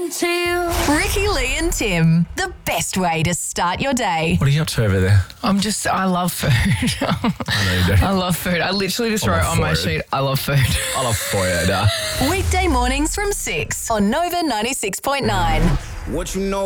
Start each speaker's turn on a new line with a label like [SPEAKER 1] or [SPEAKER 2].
[SPEAKER 1] into you.
[SPEAKER 2] Ricky, Lee and Tim, the best way to start your day.
[SPEAKER 3] What are you up to over there?
[SPEAKER 1] I love food.
[SPEAKER 3] I know you do.
[SPEAKER 1] I love food. I literally just wrote on my sheet, I love food.
[SPEAKER 3] I love foyer.
[SPEAKER 2] Weekday mornings from 6 on Nova 96.9.
[SPEAKER 4] What you know